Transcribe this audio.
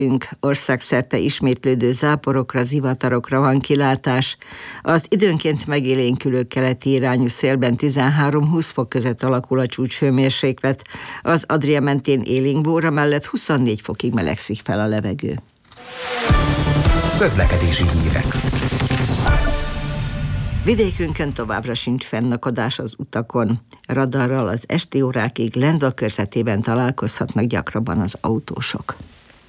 Országszerte ismétlődő záporokra, zivatarokra van kilátás. Az időnként megélénkülő keleti irányú szélben 13-20 fok között alakul a csúcshőmérséklet. Az Adria mentén élénk bóra mellett 24 fokig melegszik fel a levegő. Közlekedési hírek. Vidékünkön továbbra sincs fennakadás az utakon. Radarral az esti órákig Lendva körzetében találkozhatnak gyakrabban az autósok.